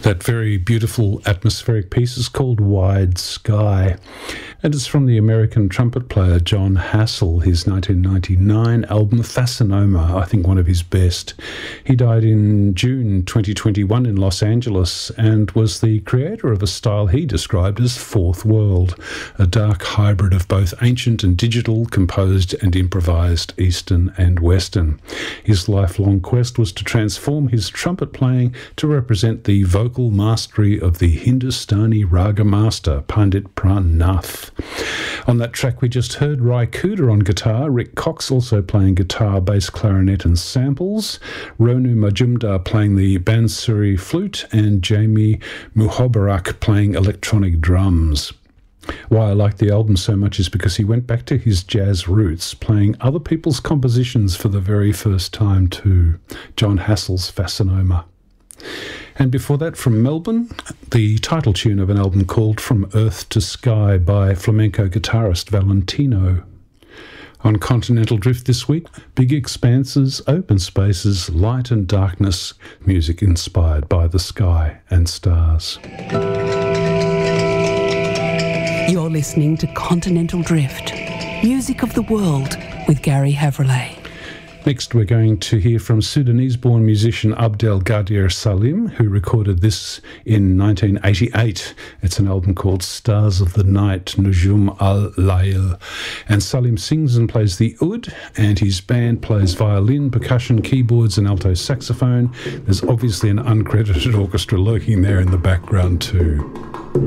That very beautiful atmospheric piece is called Wide Sky, and it's from the American trumpet player John Hassell, his 1999 album Fascinoma, I think one of his best. He died in June 2021 in Los Angeles and was the creator of a style he described as Fourth World, a dark hybrid of both ancient and digital, composed and improvised Eastern and Western. His lifelong quest was to transform his trumpet playing to represent the vocal mastery of the Hindustani raga master, Pandit Pran Nath. On that track we just heard Ry Cooder on guitar, Rick Cox also playing guitar, bass, clarinet and samples, Ronu Majumdar playing the Bansuri flute, and Jamie Muhobarak playing electronic drums. Why I like the album so much is because he went back to his jazz roots, playing other people's compositions for the very first time too. John Hassell's Fascinoma. And before that, from Melbourne, the title tune of an album called From Earth to Sky by flamenco guitarist Valentino. On Continental Drift this week, big expanses, open spaces, light and darkness, music inspired by the sky and stars. You're listening to Continental Drift, music of the world with Gary Havrillay. Next, we're going to hear from Sudanese-born musician Abdel Gadir Salim, who recorded this in 1988. It's an album called Stars of the Night, Nujum al-Layl. And Salim sings and plays the oud, and his band plays violin, percussion, keyboards and alto saxophone. There's obviously an uncredited orchestra lurking there in the background too.